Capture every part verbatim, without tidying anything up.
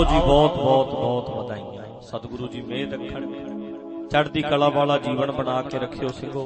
जी बहुत बहुत बहुत ਵਧਾਈਆਂ। सतगुरु जी मेहर रखण, चढ़दी कला वाला जीवन बना के रखियो सिखो।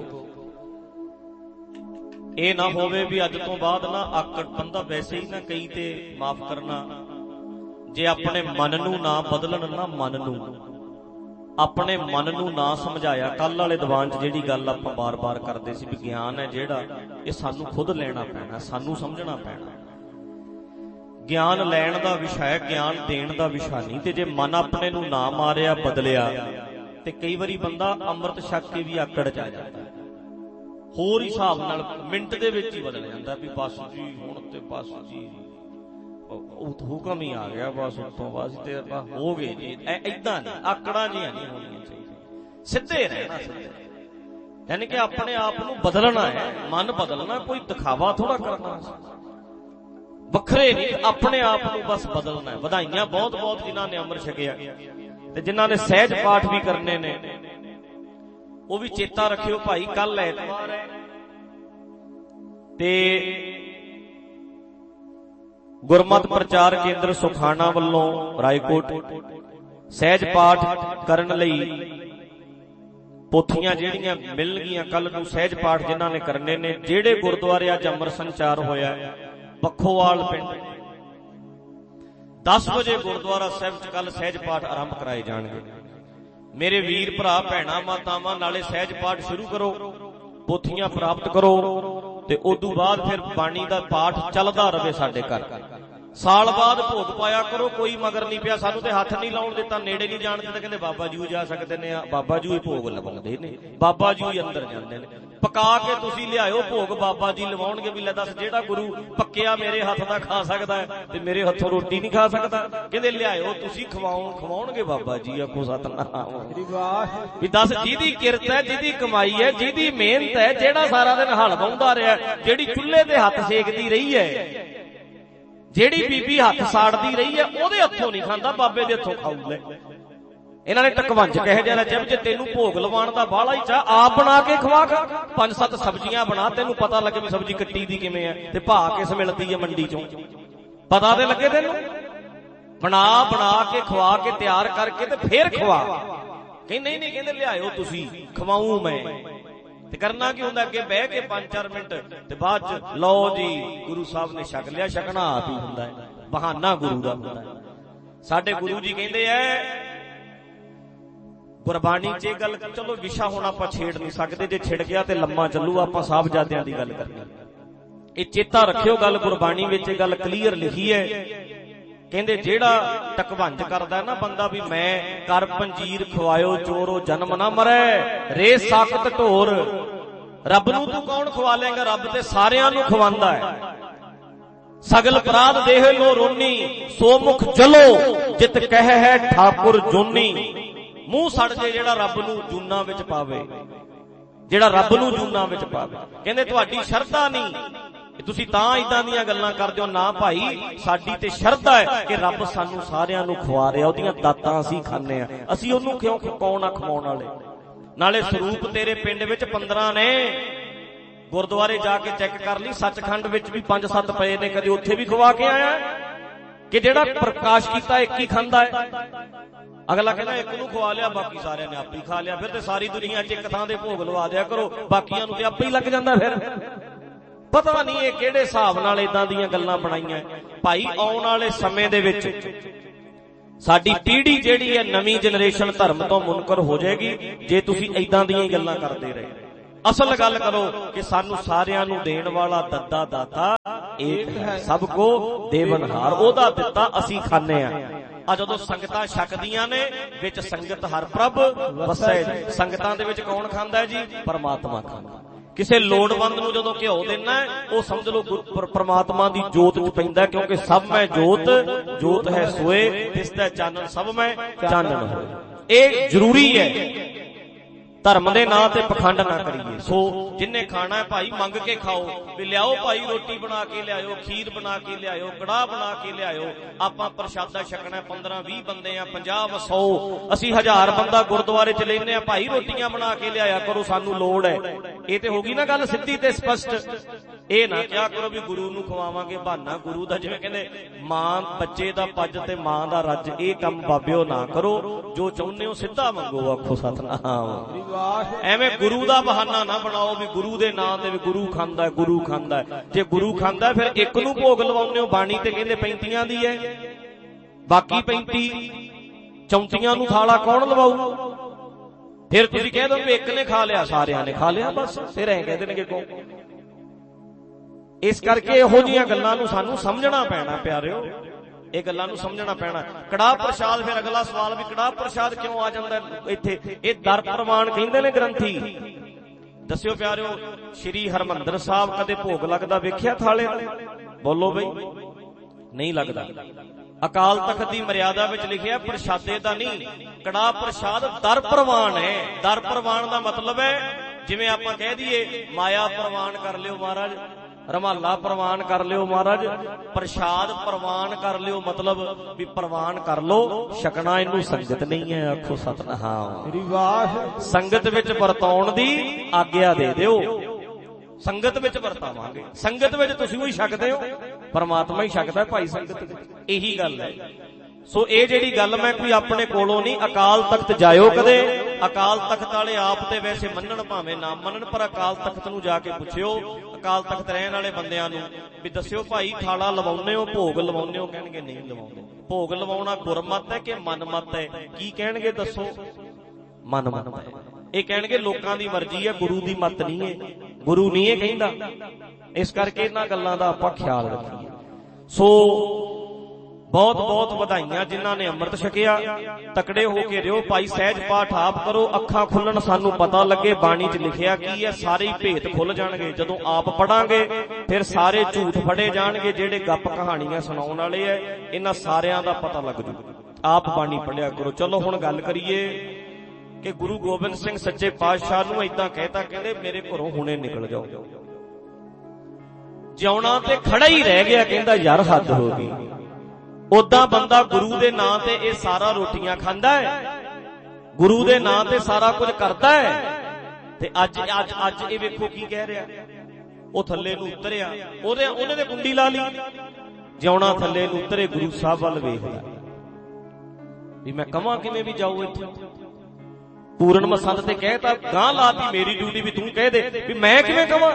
ਇਹ ਨਾ ਹੋਵੇ ਵੀ ਅੱਜ ਤੋਂ ਬਾਅਦ ਨਾ ਆਕੜ ਬੰਦਾ ਵੈਸੇ ਹੀ ਨਾ ਕਈ ਤੇ ਮਾਫ ਕਰਨਾ, ਜੇ ਆਪਣੇ ਮਨ ਨੂੰ ਨਾ ਬਦਲਣ ਨਾ, ਮਨ ਨੂੰ ਆਪਣੇ ਮਨ ਨੂੰ ਨਾ ਸਮਝਾਇਆ। ਕੱਲ ਵਾਲੇ ਦੀਵਾਨ 'ਚ ਜਿਹੜੀ ਗੱਲ ਆਪਾਂ ਬਾਰ-ਬਾਰ ਕਰਦੇ ਸੀ ਵੀ ਗਿਆਨ ਹੈ ਜਿਹੜਾ ਇਹ ਸਾਨੂੰ ਖੁਦ ਲੈਣਾ ਪੈਣਾ, ਸਾਨੂੰ ਸਮਝਣਾ ਪੈਣਾ। ਗਿਆਨ ਲੈਣ ਦਾ ਵਿਸ਼ਾ ਹੈ, ਗਿਆਨ ਦੇਣ ਦਾ ਵਿਸ਼ਾ ਨਹੀਂ। ਤੇ ਜੇ ਮਨ ਆਪਣੇ ਨੂੰ ਨਾ ਮਾਰਿਆ, ਬਦਲਿਆ, ਤੇ ਕਈ ਵਾਰੀ ਬੰਦਾ ਅੰਮ੍ਰਿਤ ਛਕ ਕੇ ਵੀ ਆਕੜ ਚ ਆ ਜਾਂਦਾ, ਹੋਰ ਹਿਸਾਬ ਨਾਲ ਮਿੰਟ ਦੇ ਵਿੱਚ ਹੀ ਬਦਲ ਜਾਂਦਾ ਵੀ ਬਸ ਜੀ ਹੁਣ ਤੇ ਬਸ ਜੀ ਹੁਕਮ ਹੀ ਆ ਗਿਆ, ਬਸ ਉੱਤੋਂ ਬਸ ਤੇ ਆਪਾਂ ਹੋ ਗਏ ਜੀ। ਏਦਾਂ ਨਹੀਂ, ਆਕੜਾਂ ਜਿਹੀਆਂ ਨਹੀਂ ਹੋਣੀਆਂ ਚਾਹੀਦੀਆਂ, ਸਿੱਧੇ ਰਹਿਣਾ, ਸਿੱਧੇ। ਯਾਨੀ ਕਿ ਆਪਣੇ ਆਪ ਨੂੰ ਬਦਲਣਾ ਹੈ, ਮਨ ਬਦਲਣਾ, ਕੋਈ ਦਿਖਾਵਾ ਥੋੜਾ ਕਰਨਾ, ਵੱਖਰੇ ਨਹੀਂ, ਆਪਣੇ ਆਪ ਨੂੰ ਬਸ ਬਦਲਣਾ ਹੈ। ਵਧਾਈਆਂ ਬਹੁਤ ਬਹੁਤ ਜਿਨ੍ਹਾਂ ਨੇ ਅੰਮ੍ਰਿਤ ਛਕਿਆ ਤੇ ਜਿਨ੍ਹਾਂ ਨੇ ਸਹਿਜ ਪਾਠ ਵੀ ਕਰਨੇ ਨੇ, ਉਹ ਵੀ ਚੇਤਾ ਰੱਖਿਓ ਭਾਈ। ਕੱਲ ਐਤਵਾਰ ਹੈ ਤੇ ਗੁਰਮਤਿ ਪ੍ਰਚਾਰ ਕੇਂਦਰ ਸੁਖਾਣਾ ਵੱਲੋਂ ਰਾਏਕੋਟ ਸਹਿਜ ਪਾਠ ਕਰਨ ਲਈ ਪੋਥੀਆਂ ਜਿਹੜੀਆਂ ਮਿਲਣਗੀਆਂ ਕੱਲ ਨੂੰ, ਸਹਿਜ ਪਾਠ ਜਿਨ੍ਹਾਂ ਨੇ ਕਰਨੇ ਨੇ। ਜਿਹੜੇ ਗੁਰਦੁਆਰੇ ਅੱਜ ਅੰਮ੍ਰਿਤ ਸੰਚਾਰ ਹੋਇਆ ਪੱਖੋਵਾਲ ਪਿੰਡ, ਦਸ ਵਜੇ ਗੁਰਦੁਆਰਾ ਸਾਹਿਬ ਚ ਕੱਲ ਸਹਿਜ ਪਾਠ ਆਰੰਭ ਕਰਾਏ ਜਾਣਗੇ। ਮੇਰੇ ਵੀਰ ਭਰਾ ਭੈਣਾਂ ਮਾਤਾਵਾਂ ਨਾਲੇ ਸਹਿਜ ਪਾਠ ਸ਼ੁਰੂ ਕਰੋ, ਪੋਥੀਆਂ ਪ੍ਰਾਪਤ ਕਰੋ ਤੇ ਉਦੋਂ ਬਾਅਦ ਫਿਰ ਬਾਣੀ ਦਾ ਪਾਠ ਚੱਲਦਾ ਰਵੇ ਸਾਡੇ ਘਰ। ਸਾਲ ਬਾਅਦ ਭੋਗ ਪਾਇਆ ਕਰੋ, ਕੋਈ ਮਗਰ ਨਹੀਂ ਪਿਆ। ਸਾਨੂੰ ਤੇ ਹੱਥ ਨਹੀਂ ਲਾਉਣ ਦਿੱਤਾ, ਨੇੜੇ ਨਹੀਂ ਜਾਣ ਦਿੱਤਾ, ਕਹਿੰਦੇ ਬਾਬਾ ਜੀ ਜਾ ਸਕਦੇ ਨੇ, ਬਾਬਾ ਜੀ ਹੀ ਭੋਗ ਲਵਾਉਂਦੇ ਨੇ, ਬਾਬਾ ਜੀ ਹੀ ਅੰਦਰ ਜਾਂਦੇ ਨੇ। ਪਕਾ ਕੇ ਤੁਸੀਂ ਲਿਆਇਓ ਭੋਗ, ਬਾਬਾ ਜੀ ਲਵਾਉਣਗੇ। ਵੀ ਲੈ ਦੱਸ, ਜਿਹੜਾ ਗੁਰੂ ਪੱਕਿਆ ਮੇਰੇ ਹੱਥ ਦਾ ਖਾ ਸਕਦਾ ਹੈ ਤੇ ਮੇਰੇ ਹੱਥੋਂ ਰੋਟੀ ਨਹੀਂ ਖਾ ਸਕਦਾ? ਕਹਿੰਦੇ ਲਿਆਇਓ ਤੁਸੀਂ, ਖਵਾਉਣ ਖਵਾਉਣਗੇ ਬਾਬਾ ਜੀ। ਆਖੋ ਸਤਨਾਮ। ਵੀ ਦੱਸ, ਜਿਹਦੀ ਕਿਰਤ ਹੈ, ਜਿਹਦੀ ਕਮਾਈ ਹੈ, ਜਿਹਦੀ ਮਿਹਨਤ ਹੈ, ਜਿਹੜਾ ਸਾਰਾ ਦਿਨ ਹਲ ਵਾਹੁੰਦਾ ਰਿਹਾ, ਜਿਹੜੀ ਚੁੱਲ੍ਹੇ ਤੇ ਹੱਥ ਸੇਕਦੀ ਰਹੀ ਹੈ, ਜਿਹੜੀ ਬੀਬੀ ਹੱਥ ਸਾੜਦੀ ਰਹੀ ਹੈ, ਉਹਦੇ ਹੱਥੋਂ ਨਹੀਂ ਖਾਂਦਾ, ਬਾਬੇ ਦੇ ਹੱਥੋਂ ਖਾਊ। ਲੈ ਇਹਨਾਂ ਨੇ ਟਕਵੰਜ ਕਹੇ ਜਾਣਾ, ਜਬ ਜੇ ਤੈਨੂੰ ਭੋਗ ਲਵਾਉਣ ਦਾ ਬਾਹਲਾ ਹੀ ਚਾਹ, ਆਪ ਬਣਾ ਕੇ ਖਵਾ ਖਾ। ਪੰਜ ਸੱਤ ਸਬਜ਼ੀਆਂ ਬਣਾ, ਤੈਨੂੰ ਪਤਾ ਲੱਗੇ ਵੀ ਸਬਜ਼ੀ ਕੱਟੀ ਦੀ ਕਿਵੇਂ ਹੈ ਤੇ ਭਾਅ ਕਿਸ ਮਿਲਦੀ ਹੈ ਮੰਡੀ ਚੋਂ, ਪਤਾ ਤੇ ਲੱਗੇ ਤੈਨੂੰ। ਬਣਾ ਬਣਾ ਕੇ ਖਵਾ ਕੇ ਤਿਆਰ ਕਰਕੇ ਤੇ ਫੇਰ ਖਵਾ। ਕਹਿੰਦੇ ਨਹੀਂ ਨਹੀਂ, ਕਹਿੰਦੇ ਲਿਆਇਓ ਤੁਸੀਂ, ਖਵਾਊਂ ਮੈਂ। ਤੇ ਕਰਨਾ ਕੀ ਹੁੰਦਾ, ਅੱਗੇ ਬਹਿ ਕੇ ਪੰਜ ਚਾਰ ਮਿੰਟ ਤੇ ਬਾਅਦ ਚ ਲਓ ਜੀ ਗੁਰੂ ਸਾਹਿਬ ਨੇ ਛਕ ਲਿਆ। ਛਕਣਾ ਆਪ ਹੀ ਹੁੰਦਾ ਹੈ, ਬਹਾਨਾ ਗੁਰੂ ਦਾ ਹੁੰਦਾ ਹੈ। ਸਾਡੇ ਗੁਰੂ ਜੀ ਕਹਿੰਦੇ ਐ ਗੁਰਬਾਣੀ ਚ ਇਹ ਗੱਲ, ਚਲੋ ਵਿਸ਼ਾ ਹੁਣ ਆਪਾਂ ਛੇੜ ਨਹੀਂ ਸਕਦੇ, ਜੇ ਛਿੜ ਗਿਆ ਤੇ ਲੰਮਾ ਚੱਲੂ। ਆਪਾਂ ਸਾਹਿਬਜ਼ਾਦਿਆਂ ਦੀ ਗੱਲ ਕਰਨੀ, ਇਹ ਚੇਤਾ ਰੱਖਿਓ ਗੱਲ। ਗੁਰਬਾਣੀ ਵਿੱਚ ਇਹ ਗੱਲ ਕਲੀਅਰ ਲਿਖੀ ਹੈ, ਕਹਿੰਦੇ ਜਿਹੜਾ ਟਕਵੰਜ ਕਰਦਾ ਨਾ ਬੰਦਾ, ਵੀ ਮੈਂ ਕਰ ਪੰਜੀਰ ਖਵਾਇਓ ਚੋਰੋ ਜਨਮ ਨਾ ਮਰੈ, ਰੇ ਸਾਕਤ ਢੋਰ। ਰੱਬ ਨੂੰ ਤੂੰ ਕੌਣ ਖਵਾ ਲੇਗਾ? ਰੱਬ ਤੇ ਸਾਰਿਆਂ ਨੂੰ ਖਵਾਉਂਦਾ ਹੈ। ਸਗਲ ਅਪਰਾਧ ਦੇਹ ਲੋ ਰੋਨੀ, ਸੋ ਮੁਖ ਜਲੋ ਜਿਤ ਕਹਿ ਹੈ ਠਾਕੁਰ ਜੋਨੀ। ਮੂੰਹ ਸੜ ਜੇ ਜਿਹੜਾ ਰੱਬ ਨੂੰ ਜੂਨਾਂ ਵਿੱਚ ਪਾਵੇ, ਜਿਹੜਾ ਰੱਬ ਨੂੰ ਜੂਨਾਂ ਵਿੱਚ ਪਾਵੇ। ਕਹਿੰਦੇ ਤੁਹਾਡੀ ਸ਼ਰਧਾ ਨਹੀਂ, ਤੁਸੀਂ ਤਾਂ ਇਦਾਂ ਦੀਆਂ ਗੱਲਾਂ ਕਰਦੇ ਹੋ। ਨਾ ਭਾਈ, ਸਾਡੀ ਤੇ ਸ਼ਰਧਾ ਹੈ ਕਿ ਰੱਬ ਸਾਨੂੰ ਸਾਰਿਆਂ ਨੂੰ ਖਵਾ ਰਿਹਾ, ਉਹਦੀਆਂ ਦਾਤਾਂ ਅਸੀਂ ਖਾਂਦੇ ਆ, ਅਸੀਂ ਉਹਨੂੰ ਕਿਉਂ ਕੌਣ ਆ ਖਵਾਉਣ ਵਾਲੇ। ਨਾਲੇ ਸਰੂਪ ਤੇਰੇ ਪਿੰਡ ਵਿੱਚ ਪੰਦਰਾਂ ਨੇ, ਗੁਰਦੁਆਰੇ ਜਾ ਕੇ ਚੈੱਕ ਕਰ ਲਈ, ਸੱਚਖੰਡ ਵਿੱਚ ਵੀ ਪੰਜ ਸੱਤ ਪਏ ਨੇ, ਕਦੇ ਉੱਥੇ ਵੀ ਖਵਾ ਕੇ ਆਇਆ ਕਿ ਜਿਹੜਾ ਪ੍ਰਕਾਸ਼ ਕੀਤਾ ਇੱਕ ਹੀ ਖਾਂਦਾ ਹੈ। ਅਗਲਾ ਕਹਿੰਦਾ ਇੱਕ ਨੂੰ ਖਵਾ ਲਿਆ, ਬਾਕੀ ਸਾਰਿਆਂ ਨੇ ਆਪੇ ਹੀ ਖਾ ਲਿਆ। ਫਿਰ ਤੇ ਸਾਰੀ ਦੁਨੀਆ ਚ ਇੱਕ ਥਾਂ ਦੇ ਭੋਗ ਲਵਾ ਦਿਆ ਕਰੋ, ਬਾਕੀਆਂ ਨੂੰ ਤੇ ਆਪੇ ਹੀ ਲੱਗ ਜਾਂਦਾ। ਫਿਰ ਪਤਾ ਨਹੀਂ ਇਹ ਕਿਹੜੇ ਹਿਸਾਬ ਨਾਲ ਏਦਾਂ ਦੀਆਂ ਗੱਲਾਂ ਬਣਾਈਆਂ। ਭਾਈ ਆਉਣ ਵਾਲੇ ਸਮੇਂ ਦੇ ਵਿੱਚ ਸਾਡੀ ਪੀੜ੍ਹੀ ਜਿਹੜੀ ਹੈ, ਨਵੀਂ ਜਨਰੇਸ਼ਨ ਧਰਮ ਤੋਂ ਮੁਨਕਰ ਹੋ ਜਾਏਗੀ ਜੇ ਤੁਸੀਂ ਏਦਾਂ ਦੀਆਂ ਹੀ ਗੱਲਾਂ ਕਰਦੇ ਰਹੇ। ਅਸਲ ਗੱਲ ਕਰੋ ਕਿ ਸਾਨੂੰ ਸਾਰਿਆਂ ਨੂੰ ਦੇਣ ਵਾਲਾ ਦੱਦਾ ਦਾਤਾ ਏਕ ਹੈ, ਸਭ ਕੋ ਦੇਵਨਹਾਰ। ਉਹਦਾ ਦਿੱਤਾ ਅਸੀਂ ਖਾਂਦੇ ਆ। ਆ ਜਦੋਂ ਸੰਗਤਾਂ ਛਕਦੀਆਂ ਨੇ, ਵਿੱਚ ਸੰਗਤ ਹਰ ਪ੍ਰਭ ਵਸੈ। ਸੰਗਤਾਂ ਦੇ ਵਿੱਚ ਕੌਣ ਖਾਂਦਾ ਜੀ? ਪਰਮਾਤਮਾ ਖਾਂਦਾ। ਕਿਸੇ ਲੋੜਵੰਦ ਨੂੰ ਜਦੋਂ ਘਿਓ ਦੇਣਾ, ਉਹ ਸਮਝ ਲਓ ਪਰਮਾਤਮਾ ਦੀ ਜੋਤ ਚ ਪੈਂਦਾ, ਕਿਉਂਕਿ ਸਭ ਮੈਂ ਜੋਤ, ਜੋਤ ਹੈ ਸੋਏ, ਦਿਸਦਾ ਚਾਨਣ ਸਭ ਮੈਂ ਚਾਨਣ ਹੋਏ। ਇਹ ਜ਼ਰੂਰੀ ਹੈ। ਧਰਮ ਦੇ ਨਾਂ ਤੇ ਪਖੰਡ ਨਾ ਕਰੀਏ। ਸੋ ਜਿੰਨੇ ਖਾਣਾ ਹੈ ਭਾਈ ਮੰਗ ਕੇ ਖਾਓ, ਵੀ ਲਿਆਓ ਭਾਈ ਰੋਟੀ ਬਣਾ ਕੇ ਲਿਆਇਓ, ਖੀਰ ਬਣਾ ਕੇ ਲਿਆਇਓ, ਕੜਾਹ ਬਣਾ ਕੇ ਲਿਆਇਓ। ਆਪਾਂ ਪ੍ਰਸ਼ਾਦਾ ਛਕਣਾ, ਪੰਦਰਾਂ ਵੀਹ ਬੰਦੇ ਆ, ਪੰਜਾਹ ਸੌ, ਅਸੀਂ ਹਜ਼ਾਰ ਬੰਦਾ ਗੁਰਦੁਆਰੇ ਚ ਲੈਨੇ ਆ। ਭਾਈ ਰੋਟੀਆਂ ਬਣਾ ਕੇ ਲਿਆਇਆ ਕਰੋ, ਸਾਨੂੰ ਲੋੜ ਹੈ। ਇਹ ਤੇ ਹੋ ਗਈ ਨਾ ਗੱਲ ਸਿੱਧੀ ਤੇ ਸਪਸ਼ਟ। ਇਹ ਨਾ ਕਿਹਾ ਕਰੋ ਵੀ ਗੁਰੂ ਨੂੰ ਖਵਾਵਾਂਗੇ ਬਹਾਨਾ ਗੁਰੂ ਦਾ, ਜਿਵੇਂ ਕਹਿੰਦੇ ਮਾਂ ਬੱਚੇ ਦਾ ਪੱਜ ਤੇ ਮਾਂ ਦਾ ਰੱਜ, ਇਹ ਕੰਮ ਬਾਬਿਓ ਨਾ ਕਰੋ। ਜੋ ਚਾਹੁੰਦੇ ਹੋ ਸਿੱਧਾ ਮੰਗੋ, ਆਖੋ ਸਤਿਨਾਮ। ਐਵੇਂ ਗੁਰੂ ਦਾ ਬਹਾਨਾ ਨਾ ਬਣਾਓ ਵੀ ਗੁਰੂ ਦੇ ਨਾਂ ਤੇ ਵੀ ਗੁਰੂ ਖਾਂਦਾ ਗੁਰੂ ਖਾਂਦਾ। ਜੇ ਗੁਰੂ ਖਾਂਦਾ ਫਿਰ ਇੱਕ ਨੂੰ ਭੋਗ ਲਵਾਉਂਦੇ ਹੋ। ਬਾਣੀ ਤੇ ਕਹਿੰਦੇ ਪੈਂਤੀਆਂ ਦੀ ਹੈ, ਬਾਕੀ ਪੈਂਤੀ ਚੌਂਤੀਆਂ ਨੂੰ ਥਾਲਾ ਕੌਣ ਲਵਾਊ? ਫਿਰ ਤੁਸੀਂ ਕਹਿ ਦੋ ਵੀ ਇੱਕ ਨੇ ਖਾ ਲਿਆ ਸਾਰਿਆਂ ਨੇ ਖਾ ਲਿਆ, ਬਸ ਫਿਰ ਐਂ ਕਹਿ ਦੇਣਗੇ ਕੋ। ਇਸ ਕਰਕੇ ਇਹੋ ਜਿਹੀਆਂ ਗੱਲਾਂ ਨੂੰ ਸਾਨੂੰ ਸਮਝਣਾ ਪੈਣਾ ਪਿਆਰਿਓ, ਇਹ ਗੱਲਾਂ ਨੂੰ ਸਮਝਣਾ ਪੈਣਾ। ਕੜਾਹ ਪ੍ਰਸ਼ਾਦ, ਫਿਰ ਅਗਲਾ ਸਵਾਲ ਵੀ ਕੜਾਹ ਪ੍ਰਸ਼ਾਦ ਕਿਉਂ ਆ ਜਾਂਦਾ ਇੱਥੇ? ਇਹ ਦਰ ਪ੍ਰਵਾਨ ਕਹਿੰਦੇ ਨੇ ਗ੍ਰੰਥੀ। ਦੱਸਿਓ ਪਿਆਰਿਓ, ਸ਼੍ਰੀ ਹਰਮੰਦਰ ਸਾਹਿਬ ਕਦੇ ਭੋਗ ਲੱਗਦਾ ਵੇਖਿਆ ਥਾਲੇ? ਬੋਲੋ ਬਈ, ਨਹੀਂ ਲੱਗਦਾ। ਅਕਾਲ ਤਖਤ ਦੀ ਮਰਿਆਦਾ ਵਿੱਚ ਲਿਖਿਆ ਪ੍ਰਸ਼ਾਦੇ ਦਾ ਨਹੀਂ, ਕੜਾਹ ਪ੍ਰਸ਼ਾਦ ਦਰ ਪ੍ਰਵਾਨ ਹੈ। ਦਰ ਪ੍ਰਵਾਨ ਦਾ ਮਤਲਬ ਹੈ ਜਿਵੇਂ ਆਪਾਂ ਕਹਿ ਦਈਏ ਮਾਇਆ ਪ੍ਰਵਾਨ ਕਰ ਲਿਓ ਮਹਾਰਾਜ, ਰਮਾਲਾ ਪ੍ਰਵਾਨ ਕਰ ਲਿਓ ਮਹਾਰਾਜ, ਪ੍ਰਸ਼ਾਦ ਪ੍ਰਵਾਨ ਕਰ ਲਿਓ, ਮਤਲਬ ਵੀ ਪ੍ਰਵਾਨ ਕਰ ਲੋ, ਛਕਣਾ ਇਹਨੂੰ ਸੰਗਤ ਨਹੀਂ ਹੈ। ਆਖੋ ਸਤਿਨਾਮ। ਸੰਗਤ ਵਿੱਚ ਵਰਤਾਉਣ ਦੀ ਆਗਿਆ ਦੇ ਦਿਓ। ਸੰਗਤ ਵਿੱਚ ਵਰਤਾਵਾਂਗੇ, ਸੰਗਤ ਵਿੱਚ ਤੁਸੀਂ ਵੀ ਛਕਦੇ ਹੋ, ਪਰਮਾਤਮਾ ਹੀ ਛਕਦਾ ਭਾਈ ਸੰਗਤ ਵਿੱਚ। ਇਹੀ ਗੱਲ ਹੈ। ਸੋ ਇਹ ਜਿਹੜੀ ਗੱਲ ਮੈਂ ਕੋਈ ਆਪਣੇ ਕੋਲੋਂ ਨਹੀਂ, ਅਕਾਲ ਤਖਤ ਜਾਇਓ ਕਦੇ। ਅਕਾਲ ਤਖਤ ਵਾਲੇ ਆਪ ਤੇ ਵੈਸੇ ਮੰਨਣ ਭਾਵੇਂ ਨਾ ਮੰਨਣ, ਪਰ ਅਕਾਲ ਤਖਤ ਨੂੰ ਜਾ ਕੇ ਪੁੱਛਿਓ, ਅਕਾਲ ਤਖਤ ਰਹਿਣ ਵਾਲੇ ਬੰਦਿਆਂ ਨੂੰ ਵੀ ਦੱਸਿਓ ਭਾਈ ਥਾਲਾ ਲਵਾਉਂਦੇ ਹੋ, ਭੋਗ ਲਵਾਉਂਦੇ ਹੋ? ਕਹਿਣਗੇ ਨਹੀਂ ਲਵਾਉਂਦੇ। ਭੋਗ ਲਵਾਉਣਾ ਗੁਰਮਤ ਹੈ ਕਿ ਮਨਮਤ ਹੈ? ਕੀ ਕਹਿਣਗੇ ਦੱਸੋ? ਮਨਮਤ ਹੈ। ਇਹ ਕਹਿਣਗੇ ਲੋਕਾਂ ਦੀ ਮਰਜ਼ੀ ਹੈ, ਗੁਰੂ ਦੀ ਮਤ ਨਹੀਂ ਹੈ, ਗੁਰੂ ਨਹੀਂ ਇਹ ਕਹਿੰਦਾ। ਇਸ ਕਰਕੇ ਇਹਨਾਂ ਗੱਲਾਂ ਦਾ ਆਪਾਂ ਖਿਆਲ ਰੱਖੀਏ। ਸੋ ਬਹੁਤ ਬਹੁਤ ਵਧਾਈਆਂ ਜਿਨ੍ਹਾਂ ਨੇ ਅੰਮ੍ਰਿਤ ਛਕਿਆ, ਤਕੜੇ ਹੋ ਕੇ ਰਿਓ। ਭਾਈ ਸਹਿਜ ਪਾਠ ਆਪ ਕਰੋ, ਅੱਖਾਂ ਖੁੱਲਣ, ਸਾਨੂੰ ਪਤਾ ਲੱਗੇ ਬਾਣੀ 'ਚ ਲਿਖਿਆ ਕੀ ਹੈ। ਸਾਰੇ ਹੀ ਭੇਤ ਖੁੱਲ ਜਾਣਗੇ ਜਦੋਂ ਆਪ ਪੜਾਂਗੇ। ਫਿਰ ਸਾਰੇ ਝੂਠ ਫੜੇ ਜਾਣਗੇ ਜਿਹੜੇ ਗੱਪ ਕਹਾਣੀਆਂ ਸੁਣਾਉਣ ਵਾਲੇ ਐ, ਇਹਨਾਂ ਸਾਰਿਆਂ ਦਾ ਪਤਾ ਲੱਗ ਜੂ। ਆਪ ਬਾਣੀ ਪੜਿਆ ਕਰੋ। ਚਲੋ ਹੁਣ ਗੱਲ ਕਰੀਏ ਕਿ ਗੁਰੂ ਗੋਬਿੰਦ ਸਿੰਘ ਸੱਚੇ ਪਾਤਸ਼ਾਹ ਨੂੰ ਏਦਾਂ ਕਹਿਤਾ, ਕਹਿੰਦੇ ਮੇਰੇ ਘਰੋਂ ਹੁਣੇ ਨਿਕਲ ਜਾਓ। ਜਿਉਣਾ ਤੇ ਖੜਾ ਹੀ ਰਹਿ ਗਿਆ, ਕਹਿੰਦਾ ਯਾਰ ਹੱਦ ਹੋ ਗਈ। ਉਦਾਂ ਬੰਦਾ ਗੁਰੂ ਦੇ ਨਾਂ ਤੇ ਇਹ ਸਾਰਾ ਰੋਟੀਆਂ ਖਾਂਦਾ ਹੈ, ਗੁਰੂ ਦੇ ਨਾਂ ਤੇ ਸਾਰਾ ਕੁਝ ਕਰਦਾ ਹੈ, ਤੇ ਅੱਜ ਅੱਜ ਅੱਜ ਇਹ ਵੇਖੋ ਕੀ ਕਹਿ ਰਿਹਾ। ਉਹ ਥੱਲੇ ਨੂੰ ਉਤਰਿਆ, ਉਹਦੇ ਉਹਨੇ ਤੇ ਕੁੰਡੀ ਲਾ ਲਈ। ਜਿਉਣਾ ਥੱਲੇ ਨੂੰ ਉਤਰੇ, ਗੁਰੂ ਸਾਹਿਬ ਵੱਲ ਵੇਖਦਾ ਵੀ ਮੈਂ ਕਵਾਂ ਕਿਵੇਂ ਵੀ ਜਾਊ ਇੱਥੋਂ। ਪੂਰਨ ਮਸੰਦ ਤੇ ਕਹਿਤਾ, ਗਾਂ ਲਾਤੀ ਮੇਰੀ ਡਿਊਟੀ ਵੀ ਤੂੰ ਕਹਿ ਦੇ ਵੀ ਮੈਂ ਕਿਵੇਂ ਕਵਾਂ।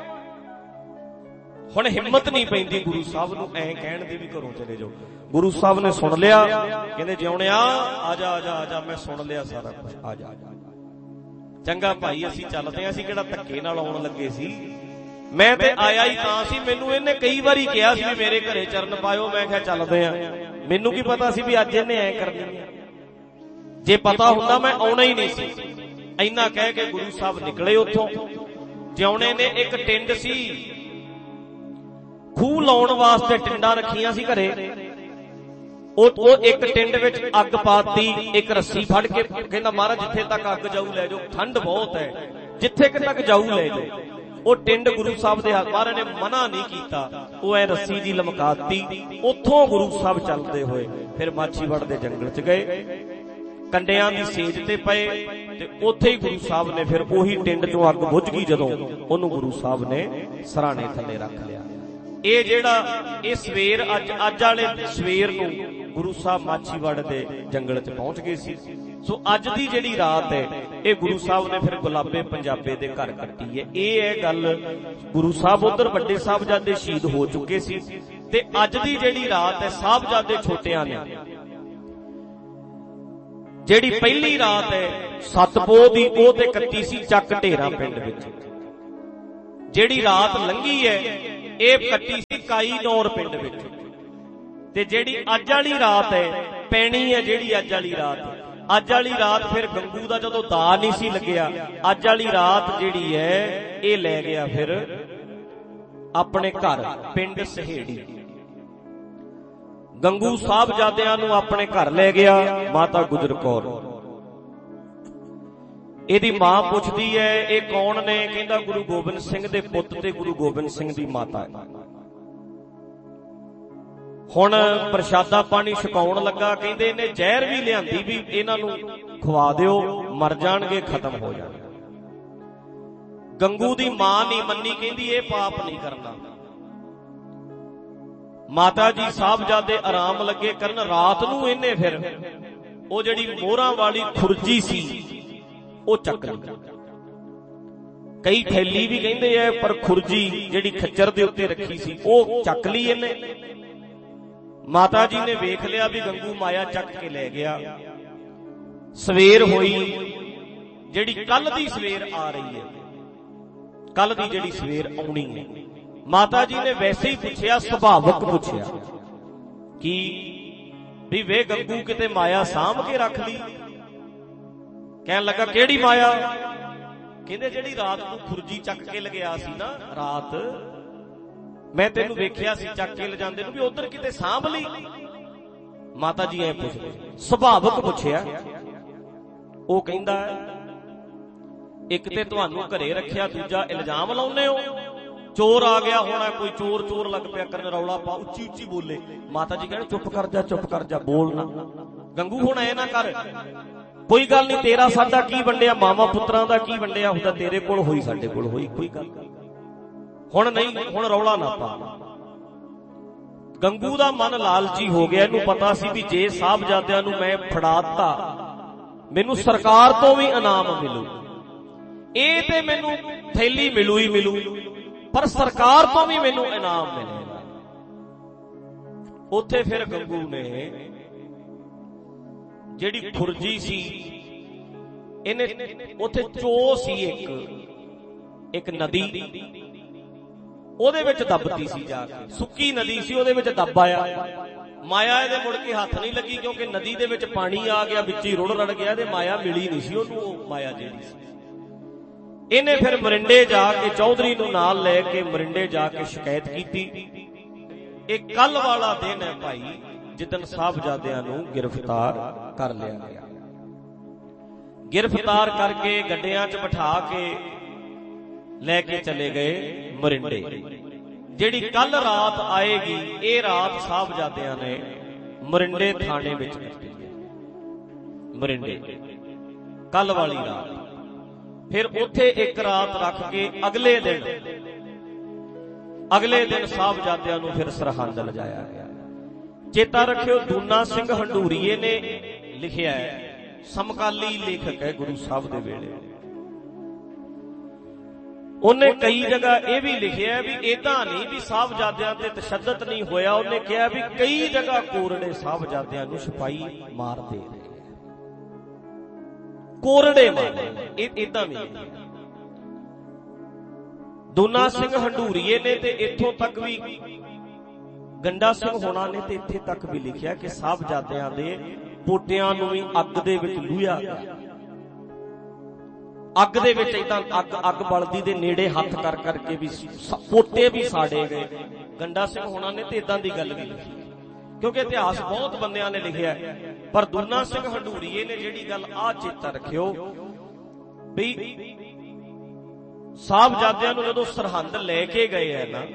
ਹੁਣ ਹਿੰਮਤ ਨਹੀਂ ਪੈਂਦੀ ਗੁਰੂ ਸਾਹਿਬ ਨੂੰ ਐਂ ਕਹਿਣ ਦੀ ਵੀ ਘਰੋਂ ਚਲੇ ਜਾਓ। ਗੁਰੂ ਸਾਹਿਬ ਨੇ ਸੁਣ ਲਿਆ, ਕਹਿੰਦੇ ਜਿਉਣਿਆ ਆ ਜਾ ਆ ਜਾ ਆ ਜਾ, ਮੈਂ ਸੁਣ ਲਿਆ ਸਾਰਾ ਕੁਝ, ਆ ਜਾ। ਚੰਗਾ ਭਾਈ ਅਸੀਂ ਚੱਲਦੇ ਆਂ, ਅਸੀਂ ਕਿਹੜਾ ਧੱਕੇ ਨਾਲ ਆਉਣ ਲੱਗੇ ਸੀ। ਮੈਂ ਤੇ ਆਇਆ ਹੀ ਤਾਂ ਸੀ, ਮੈਨੂੰ ਇਹਨੇ ਕਈ ਵਾਰੀ ਕਿਹਾ ਸੀ ਵੀ ਮੇਰੇ ਘਰੇ ਚਰਨ ਪਾਇਓ, ਮੈਂ ਕਿਹਾ ਚੱਲਦੇ ਆਂ। ਮੈਨੂੰ ਕੀ ਪਤਾ ਸੀ ਵੀ ਅੱਜ ਇਹਨੇ ਐਂ ਕਰਨੀ ਹੈ। ਜੇ ਪਤਾ ਹੁੰਦਾ ਮੈਂ ਆਉਣਾ ਹੀ ਨਹੀਂ ਸੀ। ਇੰਨਾ ਕਹਿ ਕੇ ਗੁਰੂ ਸਾਹਿਬ ਨਿਕਲੇ ਉੱਥੋਂ। ਜਿਉਣੇ ਨੇ ਇੱਕ ਟਿੰਡ ਸੀ, ਖੂਹ ਲਾਉਣ ਵਾਸਤੇ ਟਿੰਡਾਂ ਰੱਖੀਆਂ ਸੀ ਘਰੇ। ਉਹ ਇੱਕ ਟਿੰਡ ਵਿੱਚ ਅੱਗ ਪਾਤੀ, ਇੱਕ ਰੱਸੀ ਫੜ ਕੇ ਕਹਿੰਦਾ ਮਹਾਰਾਜ ਜਿੱਥੇ ਤੱਕ ਅੱਗ ਜਾਊ ਲੈ ਜਾਓ, ਠੰਡ ਬਹੁਤ ਹੈ, ਜਿੱਥੇ ਤੱਕ ਜਾਊ ਲੈ ਜਾਓ। ਉਹ ਟਿੰਡ ਗੁਰੂ ਸਾਹਿਬ ਦੇ ਹੱਥ, ਮਹਾਰਾਜ ਨੇ ਮਨਾ ਨਹੀਂ ਕੀਤਾ। ਉਹ ਐ ਰੱਸੀ ਦੀ ਲਮਕਾਤੀ। ਉੱਥੋਂ ਗੁਰੂ ਸਾਹਿਬ ਚੱਲਦੇ ਹੋਏ ਫਿਰ ਮਾਛੀਵਾੜਾ ਦੇ ਜੰਗਲ 'ਚ ਗਏ, ਕੰਡਿਆਂ ਦੀ ਸੇਜ ਤੇ ਪਏ, ਤੇ ਉੱਥੇ ਹੀ ਗੁਰੂ ਸਾਹਿਬ ਨੇ ਫਿਰ ਉਹੀ ਟਿੰਡ 'ਚੋਂ ਅੱਗ ਬੁਝ ਗਈ ਜਦੋਂ, ਉਹਨੂੰ ਗੁਰੂ ਸਾਹਿਬ ਨੇ ਸਰਾਣੇ ਥੱਲੇ ਰੱਖ ਲਿਆ। ਇਹ ਜਿਹੜਾ ਇਹ ਸਵੇਰ ਅੱਜ ਅੱਜ ਵਾਲੇ ਸਵੇਰ ਨੂੰ ਗੁਰੂ ਸਾਹਿਬ ਮਾਛੀਵਾੜੇ ਦੇ ਜੰਗਲ 'ਚ ਪਹੁੰਚ ਗਏ ਸੀ। ਸੋ ਅੱਜ ਦੀ ਜਿਹੜੀ ਰਾਤ ਹੈ ਇਹ ਗੁਰੂ ਸਾਹਿਬ ਨੇ ਫਿਰ ਗੁਲਾਬੇ ਪੰਜਾਬੇ ਦੇ ਘਰ ਕੱਟੀ ਹੈ। ਇਹ ਹੈ ਗੱਲ, ਗੁਰੂ ਸਾਹਿਬ ਉਧਰ ਵੱਡੇ ਸਾਹਿਬਜ਼ਾਦੇ ਸ਼ਹੀਦ ਹੋ ਚੁੱਕੇ ਸੀ, ਤੇ ਅੱਜ ਦੀ ਜਿਹੜੀ ਰਾਤ ਹੈ ਸਾਹਿਬਜ਼ਾਦੇ ਛੋਟਿਆਂ ਨੇ। ਜਿਹੜੀ ਪਹਿਲੀ ਰਾਤ ਹੈ ਸਤਪੋਹ ਦੀ, ਉਹ ਤੇ ਕੱਟੀ ਸੀ ਚੱਕ ਢੇਰਾ ਪਿੰਡ ਵਿੱਚ। ਜਿਹੜੀ ਰਾਤ ਲੰਘੀ ਹੈ ਇਹ ਕੱਟੀ ਸੀ ਕਾਈ ਨੌਰ ਪਿੰਡ ਵਿੱਚ। ਤੇ ਜਿਹੜੀ ਅੱਜ ਵਾਲੀ ਰਾਤ ਹੈ ਪੈਣੀ ਹੈ, ਜਿਹੜੀ ਅੱਜ ਵਾਲੀ ਰਾਤ, ਅੱਜ ਵਾਲੀ ਰਾਤ ਫਿਰ ਗੰਗੂ ਦਾ ਜਦੋਂ ਦਾ ਨਹੀਂ ਸੀ ਲੱਗਿਆ, ਅੱਜ ਵਾਲੀ ਰਾਤ ਜਿਹੜੀ ਹੈ ਇਹ ਲੈ ਗਿਆ ਫਿਰ ਆਪਣੇ ਘਰ ਪਿੰਡ ਸਹੇੜੀ। ਗੰਗੂ ਸਾਹਿਬਜ਼ਾਦਿਆਂ ਨੂੰ ਆਪਣੇ ਘਰ ਲੈ ਗਿਆ ਮਾਤਾ ਗੁਜਰ ਕੌਰ। ਇਹਦੀ ਮਾਂ ਪੁੱਛਦੀ ਹੈ ਇਹ ਕੌਣ ਨੇ? ਕਹਿੰਦਾ ਗੁਰੂ ਗੋਬਿੰਦ ਸਿੰਘ ਦੇ ਪੁੱਤ ਤੇ ਗੁਰੂ ਗੋਬਿੰਦ ਸਿੰਘ ਦੀ ਮਾਤਾ ਹੈ। ਹੁਣ ਪ੍ਰਸ਼ਾਦਾ ਪਾਣੀ ਛਕਾਉਣ ਲੱਗਾ, ਕਹਿੰਦੇ ਇਹਨੇ ਜ਼ਹਿਰ ਵੀ ਲਿਆਂਦੀ ਵੀ ਇਹਨਾਂ ਨੂੰ ਖਵਾ ਦਿਓ, ਮਰ ਜਾਣਗੇ, ਖਤਮ ਹੋ ਜਾਣਗੇ। ਗੰਗੂ ਦੀ ਮਾਂ ਨਹੀਂ ਮੰਨੀ, ਕਹਿੰਦੀ ਇਹ ਪਾਪ ਨਹੀਂ ਕਰਨਾ। ਮਾਤਾ ਜੀ ਸਾਹਿਬਜ਼ਾਦੇ ਆਰਾਮ ਲੱਗੇ ਕਰਨ। ਰਾਤ ਨੂੰ ਇਹਨੇ ਫਿਰ ਉਹ ਜਿਹੜੀ ਮੋਹਰਾਂ ਵਾਲੀ ਖੁਰਜੀ ਸੀ ਉਹ ਚੱਕ ਲਈ। ਕਈ ਥੈਲੀ ਵੀ ਕਹਿੰਦੇ ਐ, ਪਰ ਖੁਰਜੀ ਜਿਹੜੀ ਖੱਚਰ ਦੇ ਉੱਤੇ ਰੱਖੀ ਸੀ ਉਹ ਚੱਕ ਲਈ ਇਹਨੇ। ਮਾਤਾ ਜੀ ਨੇ ਵੇਖ ਲਿਆ ਵੀ ਗੰਗੂ ਮਾਇਆ ਚੱਕ ਕੇ ਲੈ ਗਿਆ। ਸਵੇਰ ਹੋਈ, ਜਿਹੜੀ ਕੱਲ ਦੀ ਸਵੇਰ ਆ ਰਹੀ ਹੈ, ਕੱਲ ਦੀ ਜਿਹੜੀ ਸਵੇਰ ਆਉਣੀ ਹੈ। ਮਾਤਾ ਜੀ ਨੇ ਵੈਸੇ ਹੀ ਪੁੱਛਿਆ, ਸੁਭਾਵਕ ਪੁੱਛਿਆ ਕਿ ਵੀ ਵੇ ਗੰਗੂ ਕਿਤੇ ਮਾਇਆ ਸਾਂਭ ਕੇ ਰੱਖ ਲਈ। ਕਹਿਣ ਲੱਗਾ ਕਿਹੜੀ ਮਾਇਆ? ਕਹਿੰਦੇ ਜਿਹੜੀ ਰਾਤ ਨੂੰ ਖੁਰਜੀ ਚੱਕ ਕੇ ਲਗਿਆ ਸੀ ਨਾ, ਰਾਤ ਮੈਂ ਤੈਨੂੰ ਵੇਖਿਆ ਸੀ ਚੱਕ ਕੇ ਲਿਜਾਂਦੇ ਨੂੰ, ਵੀ ਉਧਰ ਕਿਤੇ ਸਾਂਭ ਲਈ। ਮਾਤਾ ਜੀ ਐ ਪੁੱਛਦੇ, ਸੁਭਾਵਕ ਪੁੱਛਿਆ। ਉਹ ਕਹਿੰਦਾ ਇੱਕ ਤੇ ਤੁਹਾਨੂੰ ਘਰੇ ਰੱਖਿਆ, ਦੂਜਾ ਇਲਜ਼ਾਮ ਲਾਉਨੇ ਹੋ ਚੋਰ ਆ ਗਿਆ ਹੋਣਾ, ਕੋਈ ਚੋਰ ਚੋਰ ਲੱਗ ਪਿਆ ਕਰਨ, ਰੌਲਾ ਪਾ, ਉੱਚੀ ਉੱਚੀ ਬੋਲੇ। ਮਾਤਾ ਜੀ ਕਹਿੰਦੇ ਚੁੱਪ ਕਰ ਜਾ, ਚੁੱਪ ਕਰ ਜਾ, ਬੋਲ ਨਾ। ਗੰਗੂ ਹੁਣ ਐ ਨਾ ਕਰ, ਕੋਈ ਗੱਲ ਨਹੀਂ, ਤੇਰਾ ਸਾਡਾ ਕੀ ਵੰਡਿਆ, ਮਾਵਾਂ ਪੁੱਤਰਾਂ ਦਾ ਕੀ ਵੰਡਿਆ ਹੁੰਦਾ, ਤੇਰੇ ਕੋਲ ਹੋਈ ਸਾਡੇ ਕੋਲ ਹੋਈ, ਕੋਈ ਗੱਲ ਹੁਣ ਨਹੀਂ, ਹੁਣ ਰੌਲਾ ਨਾ ਪਾ। ਗੰਗੂ ਦਾ ਮਨ ਲਾਲਚੀ ਹੋ ਗਿਆ। ਇਹਨੂੰ ਪਤਾ ਸੀ ਵੀ ਜੇ ਸਾਹਿਬਜ਼ਾਦਿਆਂ ਨੂੰ ਮੈਂ ਫੜਾਤਾ ਮੈਨੂੰ ਸਰਕਾਰ ਤੋਂ ਵੀ ਇਨਾਮ ਮਿਲੂ, ਇਹ ਤੇ ਮੈਨੂੰ ਥੈਲੀ ਮਿਲੂ ਹੀ ਮਿਲੂ, ਪਰ ਸਰਕਾਰ ਤੋਂ ਵੀ ਮੈਨੂੰ ਇਨਾਮ ਮਿਲੇਗਾ। ਉੱਥੇ ਫਿਰ ਗੰਗੂ ਨੇ ਜਿਹੜੀ ਖੁਰਜੀ ਸੀ, ਇਹਨੇ ਉੱਥੇ ਚੋ ਸੀ ਇੱਕ ਇੱਕ ਨਦੀ, ਉਹਦੇ ਵਿੱਚ ਦੱਬਤੀ ਸੀ ਜਾ ਕੇ। ਸੁੱਕੀ ਨਦੀ ਸੀ, ਉਹਦੇ ਵਿੱਚ ਦੱਬ ਆਇਆ। ਮਾਇਆ ਇਹਦੇ ਮੁੜ ਕੇ ਹੱਥ ਨਹੀਂ ਲੱਗੀ, ਕਿਉਂਕਿ ਨਦੀ ਦੇ ਵਿੱਚ ਪਾਣੀ ਆ ਗਿਆ, ਵਿੱਚ ਹੀ ਰੁੜ ਰੜ ਗਿਆ, ਤੇ ਮਾਇਆ ਮਿਲੀ ਨਹੀਂ ਸੀ ਉਹਨੂੰ, ਉਹ ਮਾਇਆ ਜਿਹੜੀ ਸੀ। ਇਹਨੇ ਫਿਰ ਮਰਿੰਡੇ ਜਾ ਕੇ ਚੌਧਰੀ ਨੂੰ ਨਾਲ ਲੈ ਕੇ ਮਰਿੰਡੇ ਜਾ ਕੇ ਸ਼ਿਕਾਇਤ ਕੀਤੀ। ਇਹ ਕੱਲ ਵਾਲਾ ਦਿਨ ਹੈ ਭਾਈ, ਜਿੱਦਣ ਸਾਹਿਬਜ਼ਾਦਿਆਂ ਨੂੰ ਗ੍ਰਿਫਤਾਰ ਕਰ ਲਿਆ ਗਿਆ। ਗ੍ਰਿਫਤਾਰ ਕਰਕੇ ਗੱਡਿਆਂ 'ਚ ਬਿਠਾ ਕੇ ਲੈ ਕੇ ਚਲੇ ਗਏ ਮਰਿੰਡੇ। ਜਿਹੜੀ ਕੱਲ ਰਾਤ ਆਏਗੀ, ਇਹ ਰਾਤ ਸਾਹਿਬਜ਼ਾਦਿਆਂ ਨੇ ਮਰਿੰਡੇ ਥਾਣੇ ਵਿੱਚ ਕੱਟੀ ਹੈ। ਮਰਿੰਡੇ ਕੱਲ ਵਾਲੀ ਰਾਤ। ਫਿਰ ਉੱਥੇ ਇੱਕ ਰਾਤ ਰੱਖ ਕੇ ਅਗਲੇ ਦਿਨ ਅਗਲੇ ਦਿਨ ਸਾਹਿਬਜ਼ਾਦਿਆਂ ਨੂੰ ਫਿਰ ਸਰਹੰਦ ਲਿਜਾਇਆ ਗਿਆ। ਚੇਤਾ ਰੱਖਿਓ, ਦੂਨਾ ਸਿੰਘ ਹੰਡੂਰੀਏ ਨੇ ਲਿਖਿਆ ਹੈ, ਸਮਕਾਲੀ ਲੇਖਕ ਹੈ ਗੁਰੂ ਸਾਹਿਬ ਦੇ ਵੇਲੇ। ਉਹਨੇ ਕਈ ਜਗ੍ਹਾ ਇਹ ਵੀ ਲਿਖਿਆ ਵੀ ਏਦਾਂ ਨਹੀਂ ਵੀ ਸਾਹਿਬਜ਼ਾਦਿਆਂ ਤੇ ਤਸ਼ੱਦਦ ਨਹੀਂ ਹੋਇਆ। ਉਹਨੇ ਕਿਹਾ ਵੀ ਕਈ ਜਗ੍ਹਾ ਕੋਰੜੇ ਸਾਹਿਬਜ਼ਾਦਿਆਂ ਨੂੰ ਸਿਪਾਹੀ ਮਾਰਦੇ ਰਹੇ, ਕੋਰੜੇ ਮਾਰੇ, ਇਹ ਏਦਾਂ ਵੀ। ਦੂਨਾ ਸਿੰਘ ਹੰਡੂਰੀਏ ਨੇ ਤੇ ਇੱਥੋਂ ਤੱਕ ਵੀ, ਗੰਡਾ ਸਿੰਘ ਹੋਣਾ ਨੇ ਤੇ ਇੱਥੇ ਤੱਕ ਵੀ ਲਿਖਿਆ ਕਿ ਸਾਹਿਬਜ਼ਾਦਿਆਂ ਦੇ ਪੋਟਿਆਂ ਨੂੰ ਵੀ ਅੱਗ ਦੇ ਵਿੱਚ ਲੂਹਿਆ ਗਿਆ। ਅੱਗ ਦੇ ਵਿੱਚ ਏਦਾਂ ਅੱਗ ਅੱਗ ਬਲਦੀ ਦੇ ਨੇੜੇ ਹੱਥ ਕਰ ਕਰਕੇ ਵੀ ਪੋਟੇ ਵੀ ਸਾੜੇ ਗਏ। ਗੰਡਾ ਸਿੰਘ ਹੋਣਾ ਨੇ ਤੇ ਏਦਾਂ ਦੀ ਗੱਲ ਵੀ ਲਿਖੀ, ਕਿਉਂਕਿ ਇਤਿਹਾਸ ਬਹੁਤ ਬੰਦਿਆਂ ਨੇ ਲਿਖਿਆ। ਪਰ ਦੂਨਾ ਸਿੰਘ ਹੰਡੂਰੀਏ ਨੇ ਜਿਹੜੀ ਗੱਲ ਆ ਚੇਤਾ ਰੱਖਿਓ ਵੀ ਸਾਹਿਬਜ਼ਾਦਿਆਂ ਨੂੰ ਜਦੋਂ ਸਰਹੰਦ ਲੈ ਕੇ ਗਏ ਹੈ ਨਾ,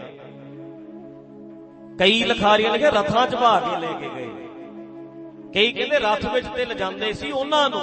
ਕਈ ਲਿਖਾਰੀਆਂ ਲਿਖਿਆ ਰਥਾਂ 'ਚ ਭਾ ਕੇ ਲੈ ਕੇ ਗਏ, ਕਈ ਕਹਿੰਦੇ ਰਥ ਵਿੱਚ ਤੇ ਲਿਜਾਂਦੇ ਸੀ ਉਹਨਾਂ ਨੂੰ,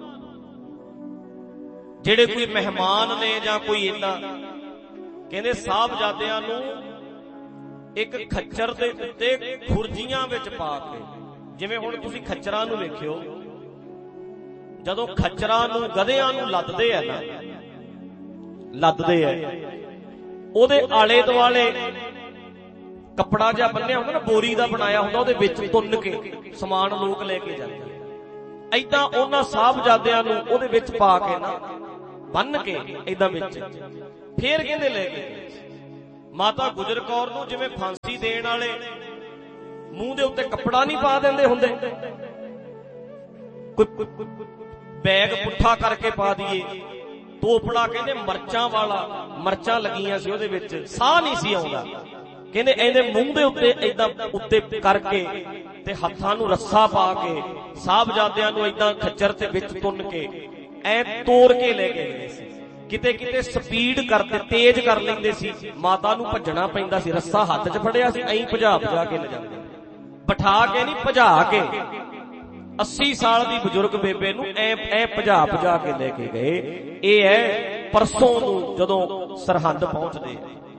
ਜਿਹੜੇ ਕੋਈ ਮਹਿਮਾਨ ਨੇ ਜਾਂ ਕੋਈ ਏਦਾਂ। ਕਹਿੰਦੇ ਸਾਹਿਬਜ਼ਾਦਿਆਂ ਨੂੰ ਇੱਕ ਖੱਚਰ ਦੇ ਉੱਤੇ ਖੁਰਜੀਆਂ ਵਿੱਚ ਪਾ ਕੇ, ਜਿਵੇਂ ਹੁਣ ਤੁਸੀਂ ਖੱਚਰਾਂ ਨੂੰ ਵੇਖਿਓ, ਜਦੋਂ ਖੱਚਰਾਂ ਨੂੰ ਗਧਿਆਂ ਨੂੰ ਲੱਦਦੇ ਆ ਨਾ, ਲੱਦਦੇ ਆ, ਉਹਦੇ ਆਲੇ ਦੁਆਲੇ ਕੱਪੜਾ ਜਿਹਾ ਬੰਨਿਆ ਹੁੰਦਾ ਨਾ, ਬੋਰੀ ਦਾ ਬਣਾਇਆ ਹੁੰਦਾ, ਉਹਦੇ ਵਿੱਚ ਤੁੰਨ ਕੇ ਸਮਾਨ ਲੋਕ ਲੈ ਕੇ ਜਾਂਦੇ। ਏਦਾਂ ਉਹਨਾਂ ਸਾਹਿਬਜ਼ਾਦਿਆਂ ਨੂੰ ਉਹਦੇ ਵਿੱਚ ਪਾ ਕੇ ਨਾ, ਬੰਨ ਕੇ ਏਦਾਂ ਵਿੱਚ, ਫੇਰ ਕਹਿੰਦੇ ਲੈ ਕੇ ਮਾਤਾ ਗੁਜਰ ਕੌਰ ਨੂੰ ਜਿਵੇਂ ਫਾਂਸੀ ਦੇਣ ਵਾਲੇ ਮੂੰਹ ਦੇ ਉੱਤੇ ਕੱਪੜਾ ਨਹੀਂ ਪਾ ਦਿੰਦੇ ਹੁੰਦੇ, ਕੋਈ ਬੈਗ ਪੁੱਠਾ ਕਰਕੇ ਪਾ ਦਈਏ, ਤੋਪੜਾ ਕਹਿੰਦੇ ਮਰਚਾਂ ਵਾਲਾ, ਮਰਚਾਂ ਲੱਗੀਆਂ ਸੀ ਉਹਦੇ ਵਿੱਚ, ਸਾਹ ਨਹੀਂ ਸੀ ਆਉਂਦਾ। ਕਹਿੰਦੇ ਇਹਦੇ ਮੂੰਹ ਦੇ ਉੱਤੇ ਏਦਾਂ ਉੱਤੇ ਕਰਕੇ ਤੇ ਹੱਥਾਂ ਨੂੰ ਰੱਸਾ ਪਾ ਕੇ ਸਾਹਿਬਜ਼ਾਦਿਆਂ ਨੂੰ ਏਦਾਂ ਖੱਚਰ ਤੇ ਵਿੱਚ ਤੁੰਨ ਕੇ ਐ ਤੋੜ ਕੇ ਲੈ ਕੇ ਗਏ ਸੀ। ਕਿਤੇ ਕਿਤੇ ਸਪੀਡ ਕਰਦੇ, ਤੇਜ਼ ਕਰ ਲੈਂਦੇ ਸੀ, ਮਾਤਾ ਨੂੰ ਭੱਜਣਾ ਪੈਂਦਾ ਸੀ, ਰੱਸਾ ਹੱਥ 'ਚ ਫੜਿਆ ਸੀ, ਐਂ ਭਜਾ ਭਜਾ ਕੇ ਲੈ ਜਾਂਦੇ, ਬਿਠਾ ਕੇ ਨਹੀਂ ਭਜਾ ਕੇ। ਅੱਸੀ ਸਾਲ ਦੀ ਬਜ਼ੁਰਗ ਬੇਬੇ ਨੂੰ ਐ ਐ ਭਜਾ ਭਜਾ ਕੇ ਲੈ ਕੇ ਗਏ। ਇਹ ਹੈ परसों नूं जदों सरहंद पहुंचदे।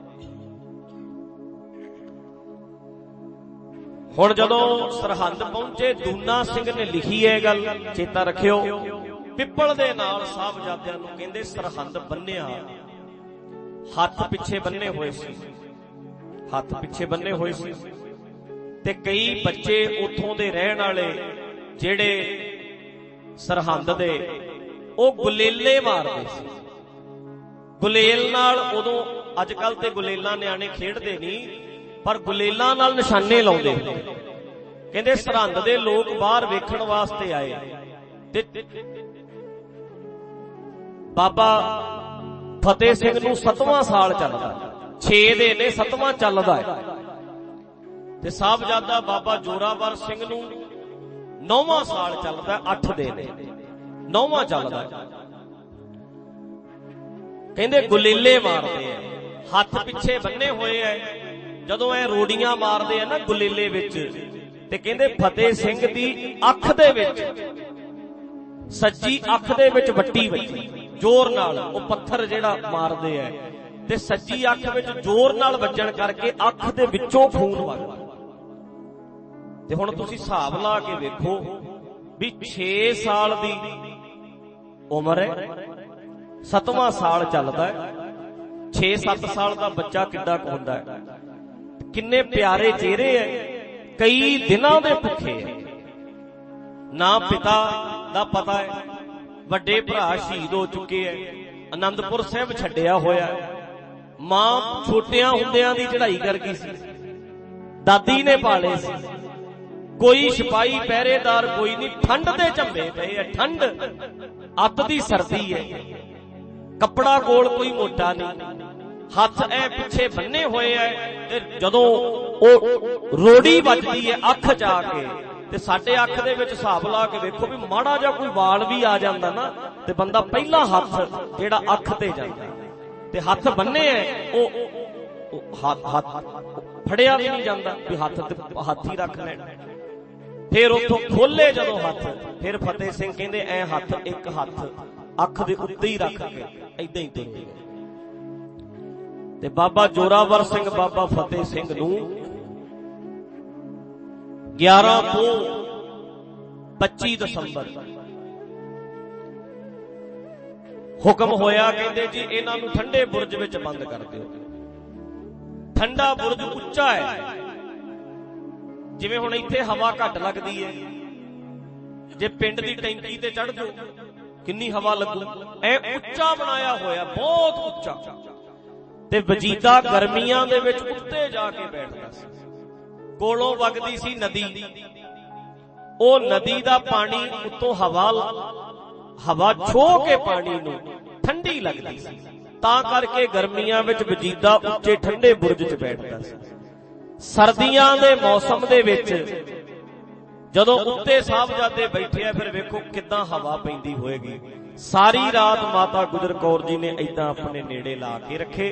हुण जदों सरहंद पहुंचे दूना सिंह ने लिखी है गल, चेता रखियो, पिपल दे नाल साहबजादियां नूं कहंदे सरहंद बन्निया, हथ पिछे बन्ने हुए सी, हथ पिछे बन्ने हुए सी ते कई बच्चे उथों दे रहण वाले जेड़े सरहंद दे ओ गुलेले मारदे सी। गुलेल नाल उदों अजकल ते गुलेलां निआणे खेडदे नहीं, पर गुलेलां नाल निशाने लाउंदे हुंदे। कहंदे सरहंद दे लोग बाहर वेखण वास्ते आए ते बाबा फतेह सिंह नूं सतवां साल चलदा, छे दे ने सतवां चलदा है ते साहबजादा बाबा जोरावर सिंह नूं नौवां साल चलदा, अठ दे ने नौवां चलदा। कहंदे गुलेले मारदे है, हथ पिछे बन्ने होए है, जदों ए रोड़ियां मारदे है ना गुलेले विच, ते कहंदे फतेह सिंह दी अख दे विच, सज्जी अख दे विच वट्टी वजी जोर नाल, ओ पत्थर जेड़ा मारदे है ते सज्जी अख विच जोर नाल वजण करके अख दे विचों खून वगदा। ते हुण तुसीं हिसाब ला के वेखो भी छे साल दी उम्र है, सतवां साल चलदा है, छे सत्त साल दा बच्चा किड्डा क हुंदा है, किन्ने प्यारे चेहरे है, कई दिनां दे भुखे है, ना पिता दा पता है, वड्डे भरा शहीद हो चुके है, आनंदपुर साहिब छड्डिया होया, मां छोटियां हुंदियां दी चढ़ाई कर गई सी, दादी ने पाले सी, कोई सिपाही पहरेदार कोई नहीं, ठंड दे झंबे पे है, ठंड अत दी सर्दी है, कपड़ा कोल कोई मोटा नहीं, हथ ऐ पिछे बन्ने होए है ते जदों ओ रोड़ी वजदी है अख जाके ते साडे अख दे विच हिसाब ला के देखो भी माड़ा जा कोई वाल भी आ जांदा ना ते बंदा पहला हथ जेड़ा अख ते जांदा ते हथ बन्ने है ओ हाथ हाथ फड़िया भी नहीं जांदा भी हाथ ते हाथ ही रख लैण। फिर उथों खोले जदों हथ, फिर फतेह सिंह कहंदे ऐ हथ एक हथ अख दे उत्ते ही रख के ऐदां ही तुर गए ते बाबा जोरावर सिंह बाबा फतेह सिंह नूं ग्यारह तो पच्ची दसंबर हुक्म होया, कहंदे जी इन्हां नूं ठंडे बुरज विच बंद कर दिओ। ठंडा बुरज उच्चा है, जिवें हुण इत्थे हवा घट लगदी है, जे पिंड दी टैंकी ते चढ़ जाओ किन्नी हवा लगू, ऐ उच्चा बनाया होया, बहुत उच्चा ते वजीदा गर्मियां दे विच उत्ते जाके बैठदा सी। कोलों वगदी सी नदी, ओ नदी दा पानी उत्तों हवा हवा छो के पानी नूं ठंडी लगदी सी, तां करके गर्मियां विच वजीदा उच्चे ठंडे बुरज च बैठदा सी। सर्दियां दे मौसम दे विच जदों उत्ते साहबजादे बैठे आ, फिर वेखो किदां हवा पैंदी होएगी। सारी रात माता गुजर कौर जी ने ऐदां अपने नेड़े ला के रखे।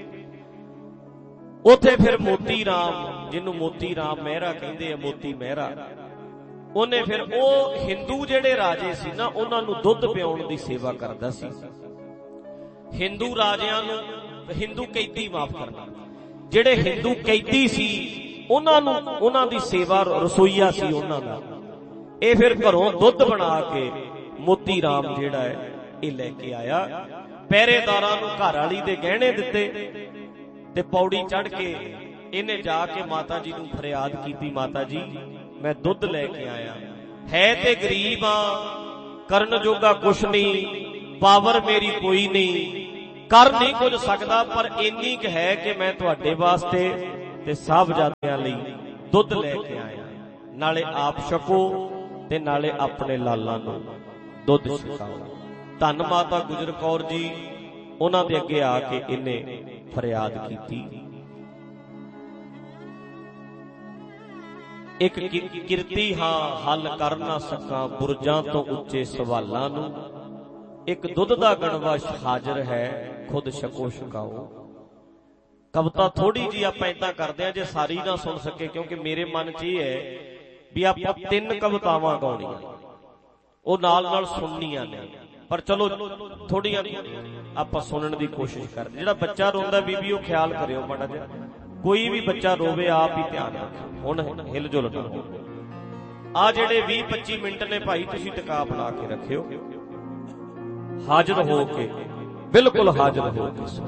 उथे फिर मोती राम, जिन्नू मोती राम मेहरा कहंदे आ, मोती मेहरा, ओने फिर ओ हिंदू जेड़े राजे सी ना उन्हां नूं दुध पिआउण दी सेवा करदा सी। हिंदू राजियां नूं, हिंदू कैदी माफ करना, जेड़े हिंदू कैदी सी उन्हां नूं उन्हां दी सेवा रसोईया सी उन्हां दा। ए फिर घरों दुध बना के मोती राम जेड़ा है ये लेके आया, पहरेदारां नूं घर वाली दे गहणे दिते ते पौड़ी चढ़ के इन्हें जाके माता जी नूं फरियाद कीती, माता जी मैं दुध लेके आया, है ते गरीब आ, करन जोगा कुछ नहीं, पावर मेरी कोई नहीं, कर नहीं कुछ सकदा, पर इन्नी क है कि मैं तुहाडे वास्ते ते साहबजादियां लई दुध लेके आया, नाले आप छको ते नाले अपने लालां नूं दुध छकाओ। धन माता गुजर कौर जी उन्हां दे अगे आके इन्हें फरियाद कीती। एक किरती हां हल कर ना सकां बुरजां तो उच्चे सवालां नूं, एक दुध दा गणवा हाजिर है खुद छको छकाओ। कविता थोड़ी जी आपां इदां करदे आ, जे सारी ना सुन सके, क्योंकि मेरे मन च ये है भी आपां तीन कवितावां गाउणीआं, ओ नाल नाल सुननीआं ने, पर चलो थोड़ियां ਆਪਾਂ ਸੁਣਨ ਦੀ ਕੋਸ਼ਿਸ਼ ਕਰਦੇ। ਜਿਹੜਾ ਬੱਚਾ ਰੋਂਦਾ ਬੀਬੀ ਉਹ ਖਿਆਲ ਕਰਿਓ ਮਾੜਾ ਜਿਹਾ, ਕੋਈ ਵੀ ਬੱਚਾ ਰੋਵੇ ਆਪ ਹੀ ਧਿਆਨ ਰੱਖੋ। ਹੁਣ ਹਿਲ ਜੁਲ ਨਾ ਹੋ। ਆ ਜਿਹੜੇ ਵੀਹ ਪੱਚੀ ਮਿੰਟ ਨੇ ਭਾਈ ਤੁਸੀਂ ਟਿਕਾ ਬਣਾ ਕੇ ਰੱਖਿਓ, ਹਾਜ਼ਰ ਹੋ ਕੇ, ਬਿਲਕੁਲ ਹਾਜ਼ਰ ਹੋ ਕੇ।